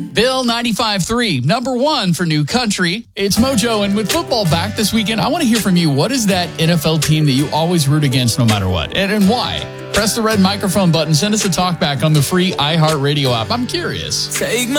Bill 95.3, number one for new country. It's Mojo, and with football back this weekend, I want to hear from you. What is that NFL team that you always root against no matter what? And why? Press the red microphone button. Send us a talk back on the free iHeartRadio app. I'm curious. Take my